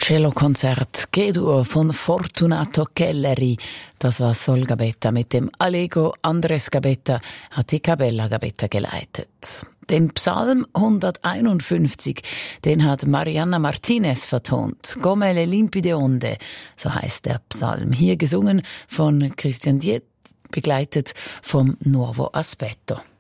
Cellokonzert G-Dur von Fortunato Kelleri. Das war Sol Gabetta mit dem Allego. Andres Gabetta hat die Capella Gabetta geleitet. Den Psalm 151, den hat Mariana Martinez vertont. Come le limpide onde, so heißt der Psalm. Hier gesungen von Christian Diet, begleitet vom Nuovo Aspetto.